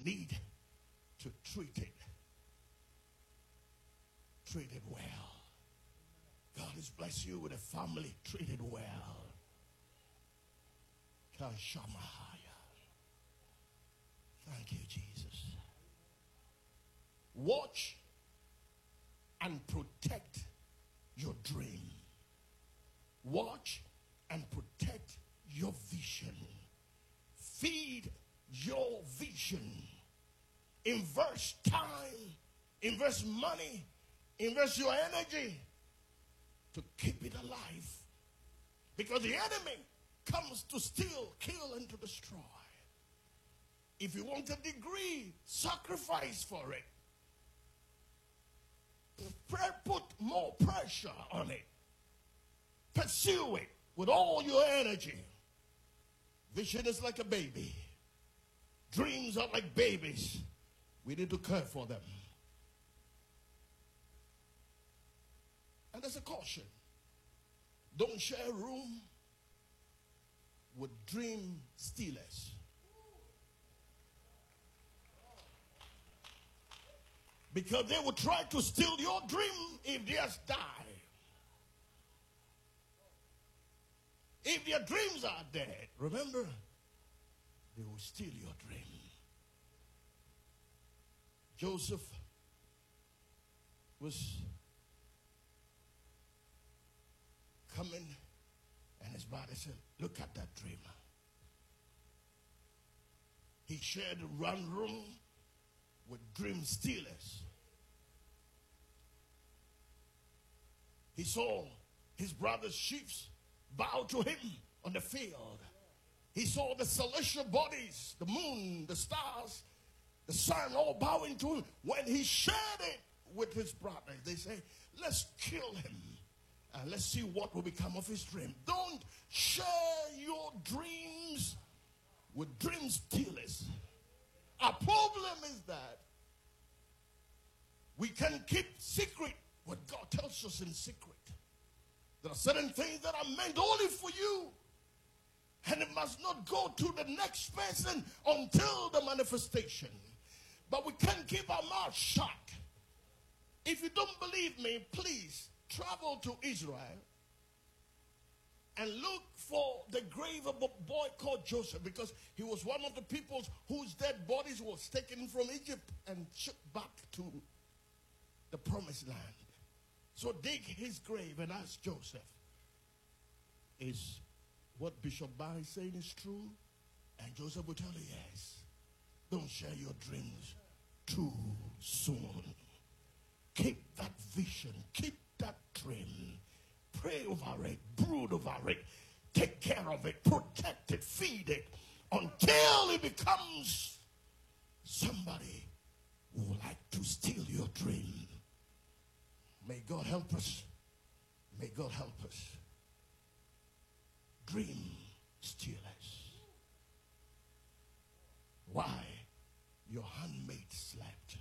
need to treat it well. God has blessed you with a family. Treat it well. Kashamahaya. Thank you, Jesus. Watch and protect your dream. Watch and protect your vision. Feed your vision. Invest time, invest money, invest your energy to keep it alive. Because the enemy comes to steal, kill, and to destroy. If you want a degree, sacrifice for it. Put more pressure on it. Pursue it with all your energy. Vision is like a baby. Dreams are like babies. We need to care for them. And there's a caution. Don't share a room with dream stealers. Because they will try to steal your dream if theirs die. If their dreams are dead, remember, they will steal your dream. Joseph was coming, and his brother said, look at that dreamer. He shared one room with dream stealers. He saw his brother's chiefs bow to him on the field. He saw the celestial bodies, the moon, the stars, the sun all bowing to him. When he shared it with his brothers, they say, let's kill him and let's see what will become of his dream. Don't share your dreams with dream stealers. Our problem is that we can keep secret what God tells us in secret. There are certain things that are meant only for you, and it must not go to the next person until the manifestation. But we can't keep our mouth shut. If you don't believe me, please travel to Israel and look for the grave of a boy called Joseph, because he was one of the people whose dead bodies was taken from Egypt and shipped back to the promised land. So dig his grave and ask Joseph, is what Bishop Bar is saying is true? And Joseph will tell you yes. Don't share your dreams too soon. Keep that vision. Keep that dream. Pray over it. Brood over it. Take care of it. Protect it. Feed it. Until it becomes somebody who would like to steal your dream. May God help us. May God help us. Dream stealers. Why? Your handmaid slept.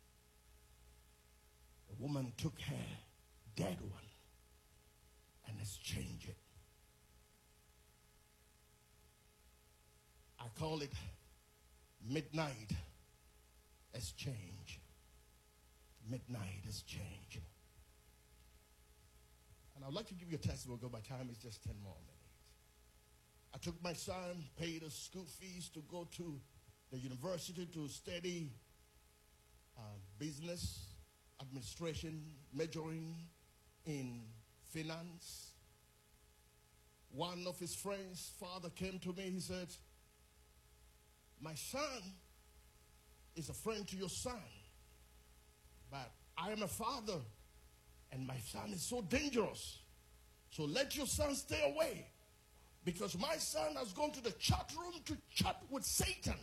The woman took her dead one and exchanged it. I call it midnight exchange. Midnight exchange. And I'd like to give you a testimony, because my time is just 10 more minutes. I took my son, paid his school fees to go to the university to study business administration, majoring in finance. One of his friends' father came to me. He said, my son is a friend to your son, but I am a father, and my son is so dangerous. So let your son stay away, because my son has gone to the chat room to chat with Satan.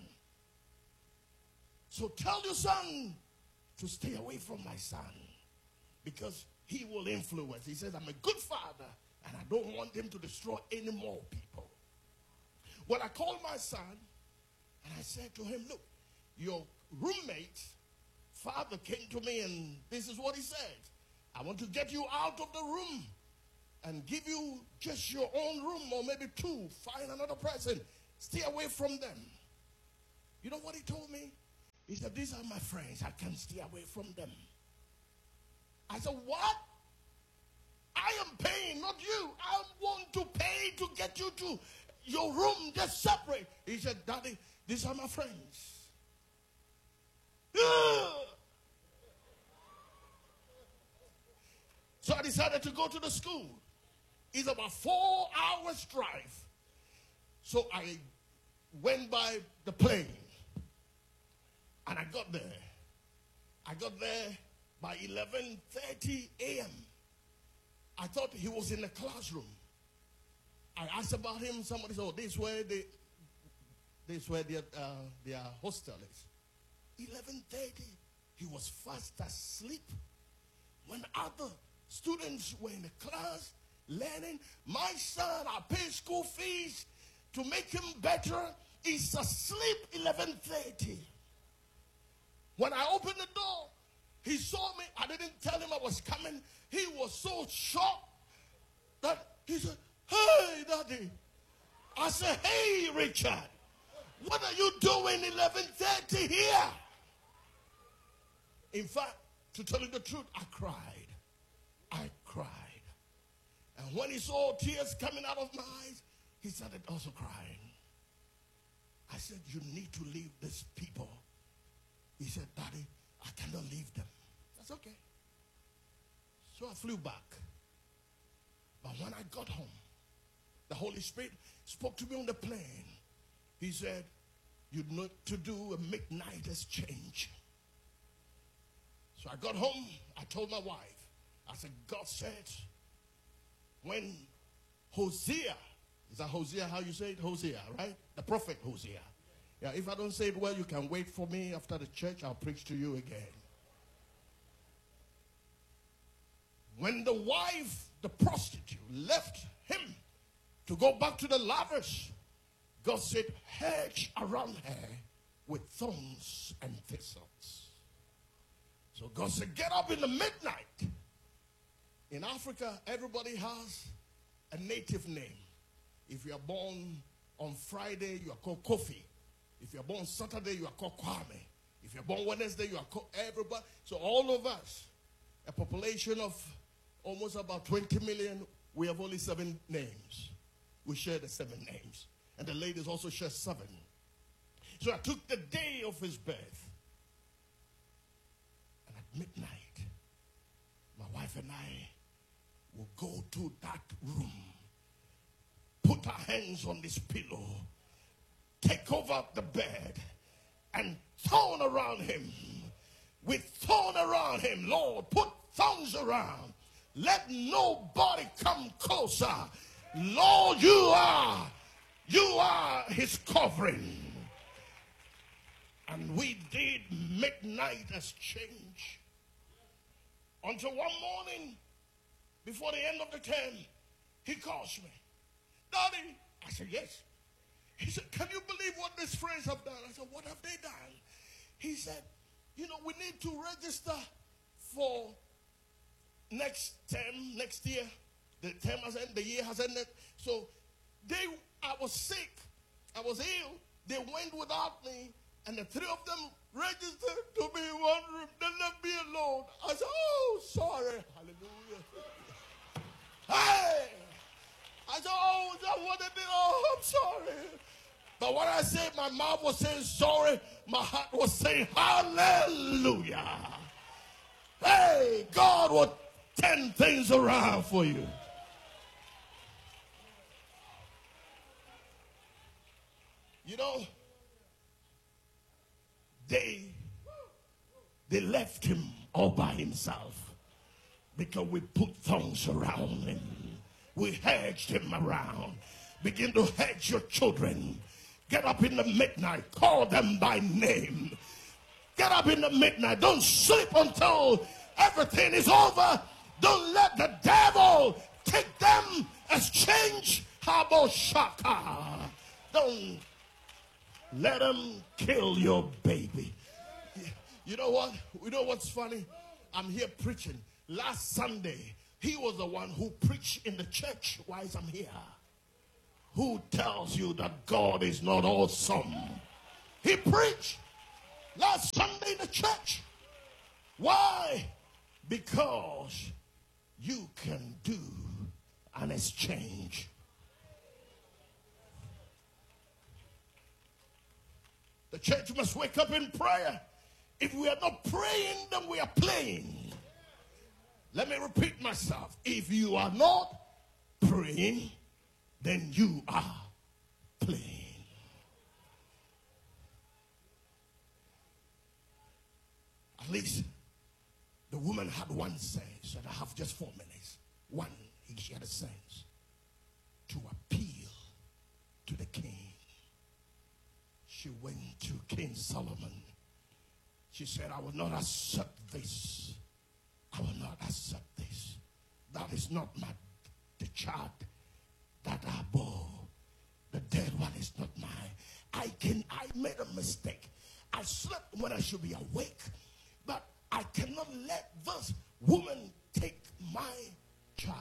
So tell your son to stay away from my son, because he will influence. He says, I'm a good father, and I don't want him to destroy any more people. Well, I called my son, and I said to him, look, your roommate's father came to me, and this is what he said. I want to get you out of the room and give you just your own room, or maybe two. Find another person. Stay away from them. You know what he told me? He said, these are my friends. I can't stay away from them. I said, what? I am paying, not you. I want to pay to get you to your room, just separate. He said, Daddy, these are my friends. So I decided to go to the school. It's about 4 hours drive. So I went by the plane. And I got there. I got there by 11:30 a.m. I thought he was in the classroom. I asked about him. Somebody said, oh, this is where their hostel is. 11:30. He was fast asleep. When other students were in the class learning, my son, I pay school fees to make him better, is asleep 11:30. When I opened the door, he saw me. I didn't tell him I was coming. He was so shocked that he said, hey, Daddy. I said, hey, Richard, what are you doing 11:30 here? In fact, to tell you the truth, I cried. I cried. And when he saw tears coming out of my eyes, he started also crying. I said, you need to leave these people. He said, Daddy, I cannot leave them. That's okay. So I flew back. But when I got home, the Holy Spirit spoke to me on the plane. He said, you need to do a midnight exchange. So I got home. I told my wife. I said, God said, when Hosea, is that Hosea how you say it? Hosea, right? The prophet Hosea. Yeah, if I don't say it well, you can wait for me after the church. I'll preach to you again. When the wife, the prostitute, left him to go back to the lovers, God said, hedge around her with thorns and thistles. So God said, get up in the midnight. In Africa, everybody has a native name. If you are born on Friday, you are called Kofi. If you are born Saturday, you are called Kwame. If you are born Wednesday, you are called everybody. So all of us, a population of almost about 20 million, we have only 7 names. We share the 7 names. And the ladies also share 7. So I took the day of his birth. And at midnight, my wife and I will go to that room, put our hands on this pillow, take over the bed, and thorn around him. With thorn around him, Lord, put thorns around. Let nobody come closer. Lord, you are his covering. And we did midnight exchange. Until one morning, before the end of the term, he calls me. Daddy, I said, yes. He said, can you believe what these friends have done? I said, what have they done? He said, you know, we need to register for next term, next year. The term has ended, the year has ended. So I was sick. I was ill. They went without me. And the 3 of them registered to be in one room. They left me alone. I said, oh, sorry. Hallelujah. Hey! I said, oh, is that what they did? Oh, I'm sorry. But when I said my mouth was saying sorry, my heart was saying hallelujah. Hey, God will turn things around for you. You know, they left him all by himself because we put thorns around him. We hedged him around. Begin to hedge your children. Get up in the midnight. Call them by name. Get up in the midnight. Don't sleep until everything is over. Don't let the devil take them as change. Haboshaka. Don't let them kill your baby. You know what? You know what's funny? I'm here preaching. Last Sunday, he was the one who preached in the church whilst I'm here. Who tells you that God is not awesome? He preached. Last Sunday in the church. Why? Because you can do an exchange. The church must wake up in prayer. If we are not praying, then we are playing. Let me repeat myself. If you are not praying, then you are playing. At least the woman had one sense, and I have just 4 minutes. One, she had a sense to appeal to the king. She went to King Solomon. She said, I will not accept this. I will not accept this. That is not the child that I bore. The dead one is not mine. I made a mistake. I slept when I should be awake. But I cannot let this woman take my child.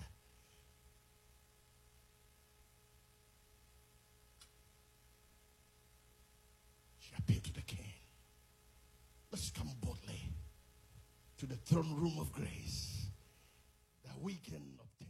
She appealed to the king. Let's come boldly to the throne room of grace that we can obtain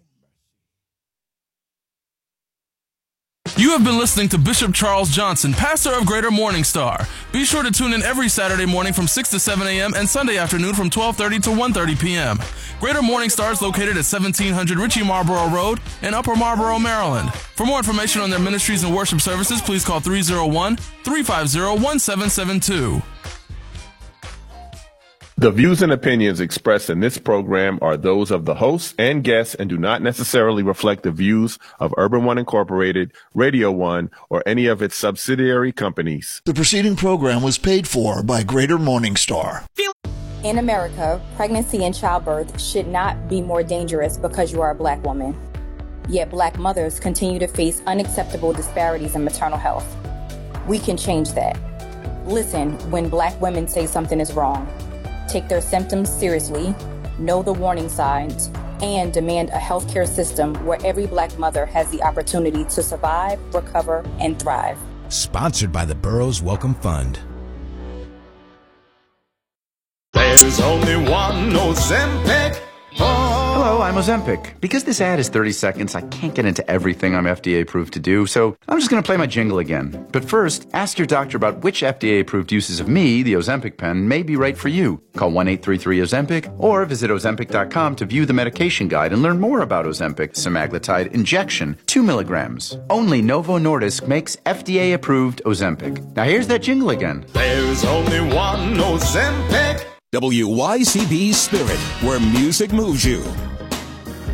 mercy. You have been listening to Bishop Charles Johnson, pastor of Greater Morning Star. Be sure to tune in every Saturday morning from 6 to 7 a.m. and Sunday afternoon from 12:30 to 1:30 p.m. Greater Morning Star is located at 1700 Ritchie Marlboro Road in Upper Marlboro, Maryland. For more information on their ministries and worship services, please call 301-350-1772. The views and opinions expressed in this program are those of the hosts and guests and do not necessarily reflect the views of Urban One Incorporated, Radio One, or any of its subsidiary companies. The preceding program was paid for by Greater Morning Star. In America, pregnancy and childbirth should not be more dangerous because you are a black woman. Yet black mothers continue to face unacceptable disparities in maternal health. We can change that. Listen when black women say something is wrong. Take their symptoms seriously, know the warning signs, and demand a healthcare system where every black mother has the opportunity to survive, recover, and thrive. Sponsored by the Burroughs Welcome Fund. There's only one Ozempic. Hello, I'm Ozempic. Because this ad is 30 seconds, I can't get into everything I'm FDA approved to do, so I'm just going to play my jingle again. But first, ask your doctor about which FDA approved uses of me, the Ozempic pen, may be right for you. Call 1-833-OZEMPIC or visit Ozempic.com to view the medication guide and learn more about Ozempic semaglutide injection, 2 milligrams. Only Novo Nordisk makes FDA approved Ozempic. Now here's that jingle again. There's only one Ozempic. WYCB Spirit, where music moves you.